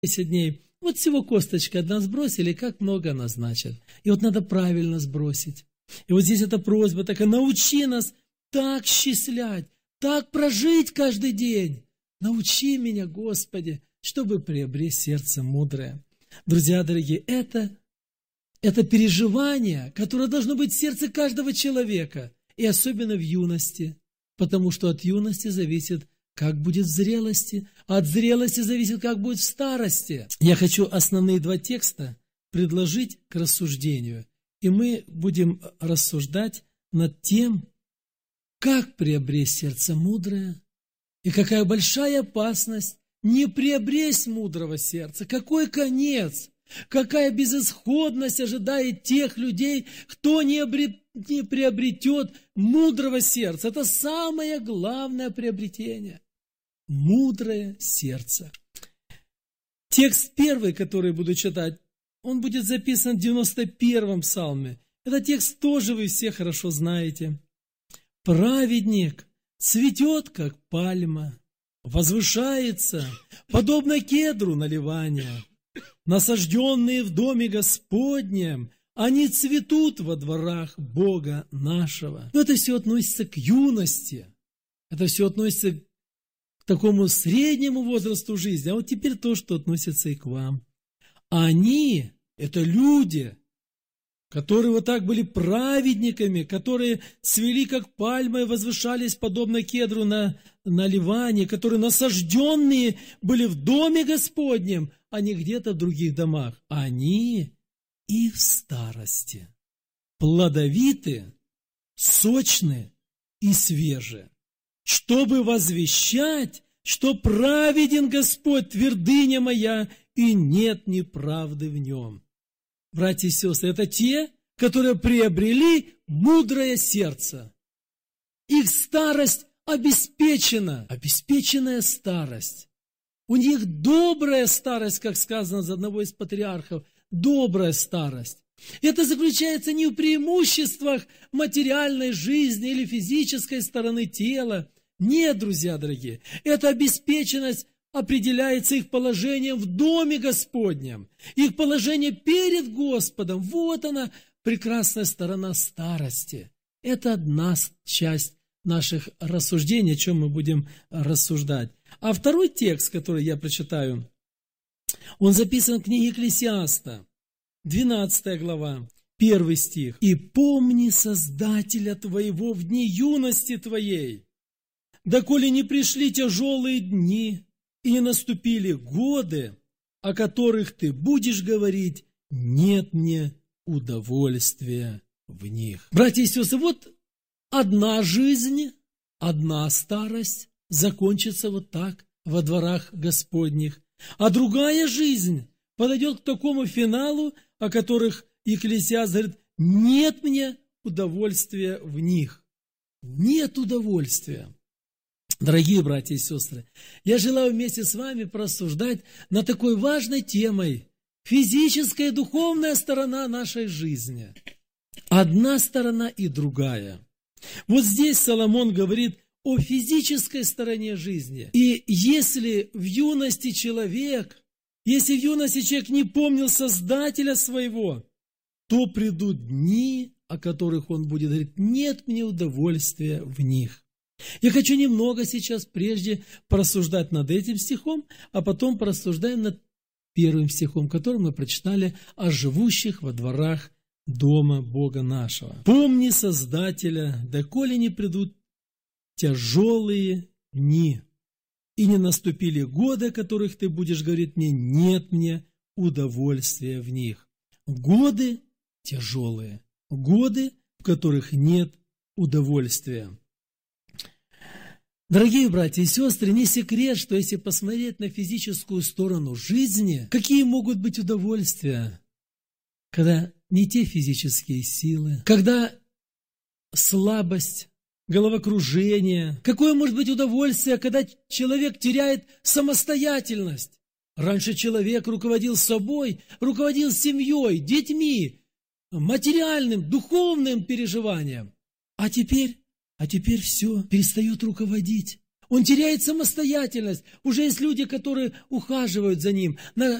10 дней. Вот всего косточка одна сбросили, как много она значит. И вот надо правильно сбросить. И вот здесь эта просьба такая: научи нас так счислять, так прожить каждый день. Научи меня, Господи, чтобы приобрести сердце мудрое. Друзья дорогие, это переживание, которое должно быть в сердце каждого человека, и особенно в юности, потому что от юности зависит, как будет в зрелости, а от зрелости зависит, как будет в старости. Я хочу основные 2 текста предложить к рассуждению, и мы будем рассуждать над тем, как приобрести сердце мудрое, и какая большая опасность не приобрести мудрого сердца, какой конец, какая безысходность ожидает тех людей, кто не приобретет мудрого сердца. Это самое главное приобретение. Мудрое сердце. Текст первый, который буду читать, он будет записан в 91-м псалме. Этот текст тоже вы все хорошо знаете. «Праведник цветет, как пальма, возвышается, подобно кедру на Ливане. Насажденные в доме Господнем, они цветут во дворах Бога нашего». Но это все относится к юности. Это все относится к такому среднему возрасту жизни. А вот теперь то, что относится и к вам. Они, это люди, которые вот так были праведниками, которые цвели, как пальмы, и возвышались, подобно кедру на Ливане, которые насажденные были в доме Господнем, а не где-то в других домах. Они и в старости плодовиты, сочны и свежи, чтобы возвещать, что праведен Господь, твердыня моя, и нет неправды в нем. Братья и сестры, это те, которые приобрели мудрое сердце. Их старость обеспечена, обеспеченная старость. У них добрая старость, как сказано за одного из патриархов, добрая старость. Это заключается не в преимуществах материальной жизни или физической стороны тела. Нет, друзья дорогие, эта обеспеченность определяется их положением в доме Господнем, их положение перед Господом. Вот она, прекрасная сторона старости. Это одна часть наших рассуждений, о чем мы будем рассуждать. А второй текст, который я прочитаю, он записан в книге Экклесиаста, 12 глава, 1 стих. «И помни Создателя твоего в дни юности твоей, доколе не пришли тяжелые дни, и не наступили годы, о которых ты будешь говорить, нет мне удовольствия в них». Братья и сестры, вот одна жизнь, одна старость закончится вот так во дворах Господних, а другая жизнь подойдет к такому финалу, о которых Екклесиаст говорит, нет мне удовольствия в них. Нет удовольствия. Дорогие братья и сестры, я желаю вместе с вами порассуждать над такой важной темой – физическая и духовная сторона нашей жизни. Одна сторона и другая. Вот здесь Соломон говорит о физической стороне жизни. И если в юности человек не помнил Создателя своего, то придут дни, о которых он будет говорить, нет мне удовольствия в них. Я хочу немного сейчас прежде порассуждать над этим стихом, а потом порассуждаем над 1 стихом, который мы прочитали о живущих во дворах дома Бога нашего. «Помни Создателя, доколе не придут тяжелые дни, и не наступили годы, о которых ты будешь говорить мне, нет мне удовольствия в них». Годы тяжелые, годы, в которых нет удовольствия. Дорогие братья и сестры, не секрет, что если посмотреть на физическую сторону жизни, какие могут быть удовольствия, когда не те физические силы, когда слабость, головокружение. Какое может быть удовольствие, когда человек теряет самостоятельность? Раньше человек руководил собой, руководил семьей, детьми, материальным, духовным переживанием. А теперь все, перестает руководить. Он теряет самостоятельность. Уже есть люди, которые ухаживают за ним,